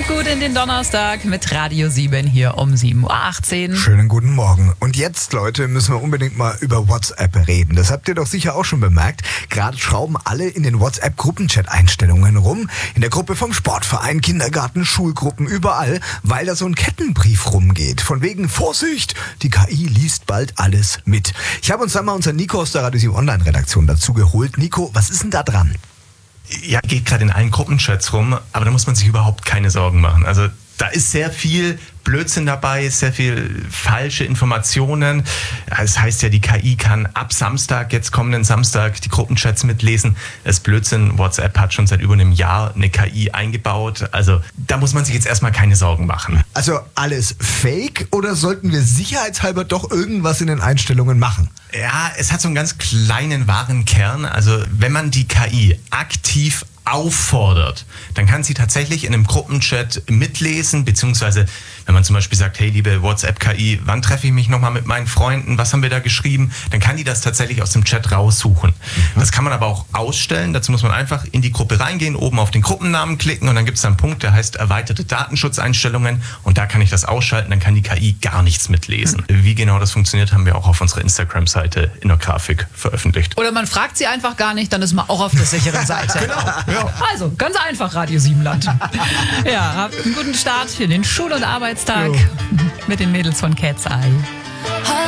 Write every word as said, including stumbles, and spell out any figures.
gut in den Donnerstag mit Radio sieben hier um sieben Uhr achtzehn. Schönen guten Morgen. Und jetzt, Leute, müssen wir unbedingt mal über WhatsApp reden. Das habt ihr doch sicher auch schon bemerkt. Gerade schrauben alle in den WhatsApp-Gruppenchat-Einstellungen rum. In der Gruppe vom Sportverein, Kindergarten, Schulgruppen, überall, weil da so ein Kettenbrief rumgeht. Von wegen Vorsicht, die K I liest bald alles mit. Ich habe uns dann mal unseren Nico aus der Radio sieben Online-Redaktion dazu geholt. Nico, was ist denn da dran? Ja, geht gerade in allen Gruppenchats rum, aber da muss man sich überhaupt keine Sorgen machen. Also da ist sehr viel Blödsinn dabei, sehr viel falsche Informationen. Das heißt ja, die K I kann ab Samstag, jetzt kommenden Samstag, die Gruppenchats mitlesen. Das ist Blödsinn. WhatsApp hat schon seit über einem Jahr eine K I eingebaut. Also da muss man sich jetzt erstmal keine Sorgen machen. Also alles Fake oder sollten wir sicherheitshalber doch irgendwas in den Einstellungen machen? Ja, es hat so einen ganz kleinen wahren Kern. Also wenn man die K I aktiv auffordert, dann kann sie tatsächlich in einem Gruppenchat mitlesen, beziehungsweise wenn man zum Beispiel sagt, hey liebe WhatsApp-K I, wann treffe ich mich nochmal mit meinen Freunden, was haben wir da geschrieben, dann kann die das tatsächlich aus dem Chat raussuchen. Mhm. Das kann man aber auch ausstellen, dazu muss man einfach in die Gruppe reingehen, oben auf den Gruppennamen klicken und dann gibt es einen Punkt, der heißt erweiterte Datenschutzeinstellungen und da kann ich das ausschalten, dann kann die K I gar nichts mitlesen. Mhm. Wie genau das funktioniert, haben wir auch auf unserer Instagram-Seite in der Grafik veröffentlicht. Oder man fragt sie einfach gar nicht, dann ist man auch auf der sicheren Seite. Genau. Ja. Also, ganz einfach, Radio sieben Land. Ja, habt einen guten Start für den Schul- und Arbeitstag Jo. mit den Mädels von Cat's Eye.